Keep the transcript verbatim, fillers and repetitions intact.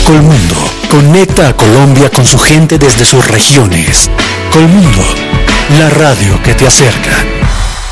Colmundo conecta a Colombia con su gente desde sus regiones. Colmundo, la radio que te acerca.